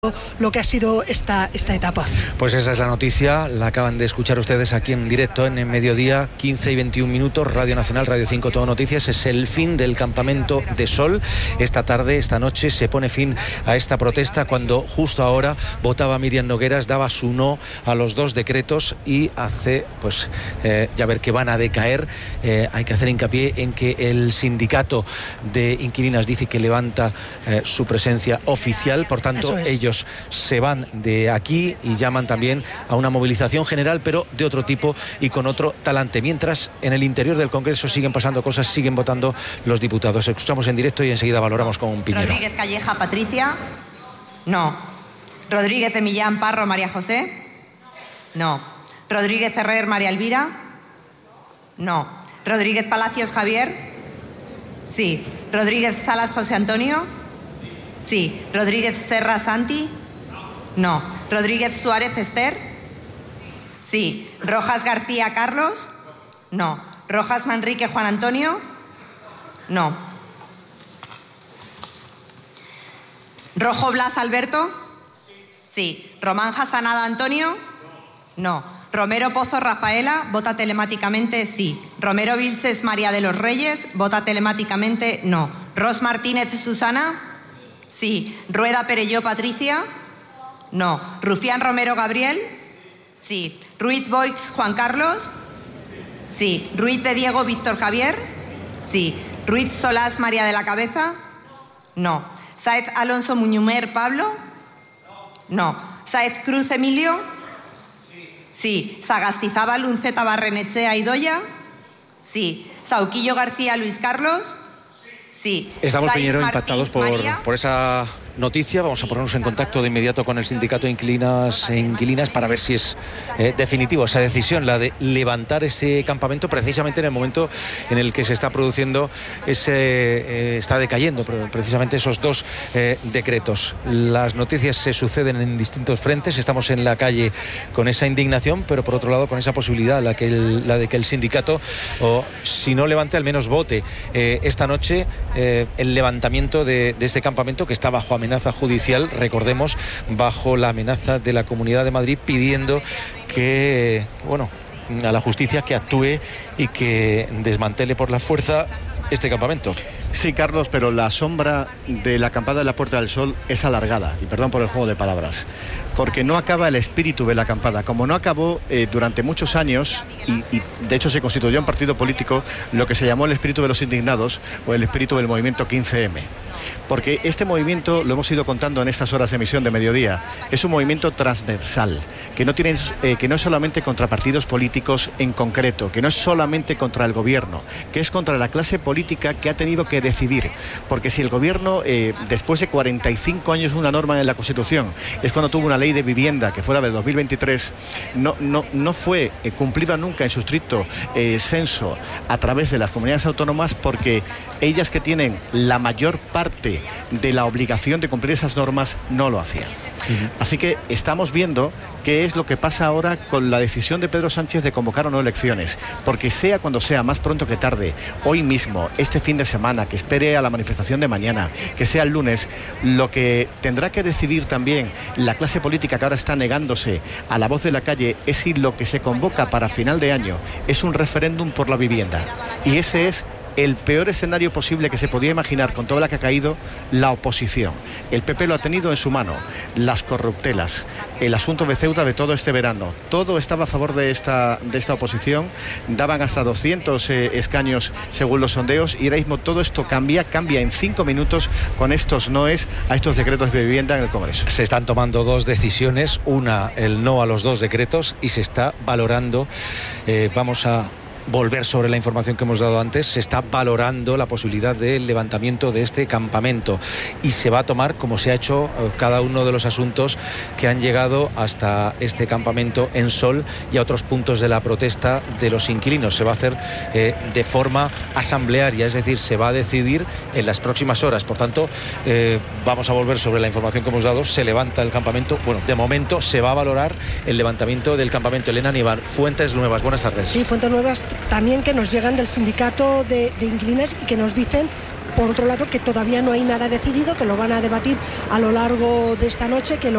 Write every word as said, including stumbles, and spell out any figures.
lo que ha sido esta, esta etapa. Pues esa es la noticia, la acaban de escuchar ustedes aquí en directo en el mediodía, quince y veintiún minutos, Radio Nacional, Radio cinco, Todo Noticias. Es el fin del campamento de sol. Esta tarde, esta noche, se pone fin a esta protesta cuando justo ahora votaba Míriam Nogueras, daba su no a los dos decretos y hace, pues, eh, ya ver que van a decaer. Eh, hay que hacer hincapié en que el sindicato de inquilinas dice que levanta eh, su presencia oficial, por tanto, ellos se van de aquí y llaman también a una movilización general, pero de otro tipo y con otro talante. Mientras en el interior del Congreso siguen pasando cosas, siguen votando los diputados. Escuchamos en directo y enseguida valoramos con un Piñero. Rodríguez Calleja Patricia. No. Rodríguez de Millán Parro María José. No. Rodríguez Ferrer María Elvira. No. Rodríguez Palacios Javier. Sí. Rodríguez Salas José Antonio. Sí. Rodríguez Serra Santi. No. Rodríguez Suárez Esther. Sí. Rojas García Carlos. No. Rojas Manrique Juan Antonio. No. Rojo Blas Alberto. Sí. Román Hasanada Antonio. No. Romero Pozo Rafaela, vota telemáticamente sí. Romero Vilches María de los Reyes, vota telemáticamente no. Ros Martínez Susana. Sí. Rueda Perelló Patricia. No. Rufián Romero Gabriel. Sí. Ruiz Boix Juan Carlos. Sí. Ruiz de Diego Víctor Javier. Sí. Ruiz Solás María de la Cabeza. No. Saez Alonso Muñumer Pablo. No. Saez Cruz Emilio. Sí. Sagastizábal Unceta Barrenechea Idoya. Sí. Sauquillo García Luis Carlos. Sí. Estamos, Piñero, impactados por, por esa noticia. Vamos a ponernos en contacto de inmediato con el sindicato de inquilinas e inquilinas para ver si es eh, definitivo esa decisión, la de levantar ese campamento precisamente en el momento en el que se está produciendo ese, eh, está decayendo precisamente esos dos eh, decretos. Las noticias se suceden en distintos frentes. Estamos en la calle con esa indignación, pero por otro lado con esa posibilidad, la, que el, la de que el sindicato, o si no levante, al menos vote eh, esta noche eh, el levantamiento de, de este campamento que está bajo amenaza judicial, recordemos, bajo la amenaza de la Comunidad de Madrid, pidiendo que, bueno, a la justicia que actúe y que desmantele por la fuerza este campamento. Sí, Carlos, pero la sombra de la acampada de la Puerta del Sol es alargada, y perdón por el juego de palabras, porque no acaba el espíritu de la acampada, como no acabó eh, durante muchos años, y, y de hecho se constituyó un partido político lo que se llamó el espíritu de los indignados o el espíritu del movimiento quince eme. Porque este movimiento, lo hemos ido contando en estas horas de emisión de mediodía, es un movimiento transversal, que no tiene, eh, que no es solamente contra partidos políticos en concreto, que no es solamente contra el gobierno, que es contra la clase política que ha tenido que decidir. Porque si el gobierno, eh, después de cuarenta y cinco años, una norma en la Constitución, es cuando tuvo una ley de vivienda que fuera del dos mil veintitrés, no, no, no fue eh, cumplida nunca en su estricto eh, senso a través de las comunidades autónomas, porque ellas que tienen la mayor parte de la obligación de cumplir esas normas no lo hacían. Uh-huh. Así que estamos viendo qué es lo que pasa ahora con la decisión de Pedro Sánchez de convocar o no elecciones, porque sea cuando sea, más pronto que tarde, hoy mismo, este fin de semana, que espere a la manifestación de mañana, que sea el lunes, lo que tendrá que decidir también la clase política que ahora está negándose a la voz de la calle es si lo que se convoca para final de año es un referéndum por la vivienda, y ese es el peor escenario posible que se podía imaginar con toda la que ha caído la oposición. El P P lo ha tenido en su mano, las corruptelas, el asunto de Ceuta de todo este verano, todo estaba a favor de esta, de esta oposición, daban hasta doscientos eh, escaños según los sondeos, y ahora mismo todo esto cambia, cambia en cinco minutos con estos noes a estos decretos de vivienda en el Congreso. Se están tomando dos decisiones, una el no a los dos decretos, y se está valorando, eh, vamos a volver sobre la información que hemos dado antes, se está valorando la posibilidad del levantamiento de este campamento y se va a tomar como se ha hecho cada uno de los asuntos que han llegado hasta este campamento en Sol y a otros puntos de la protesta de los inquilinos. Se va a hacer eh, de forma asamblearia, es decir, se va a decidir en las próximas horas. Por tanto, eh, vamos a volver sobre la información que hemos dado. Se levanta el campamento. Bueno, de momento se va a valorar el levantamiento del campamento. Elena Nivar, Fuentes Nuevas, buenas tardes. Sí, Fuentes Nuevas también que nos llegan del sindicato de, de inquilinas y que nos dicen, por otro lado, que todavía no hay nada decidido, que lo van a debatir a lo largo de esta noche, que lo